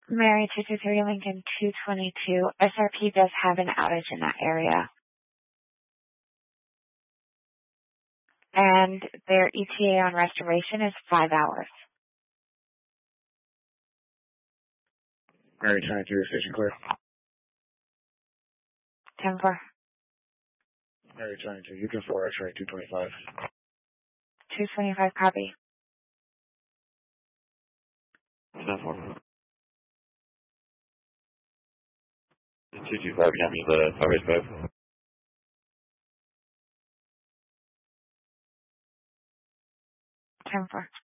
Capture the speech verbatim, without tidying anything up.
Mary two two three Lincoln two twenty-two. S R P does have an outage in that area. And their E T A on restoration is five hours. Mary twenty-two, station clear. ten four. Mary twenty-two, you can four X-ray two twenty-five. two twenty-five, copy. ten four. two two five, you got me the five eight five. ten four.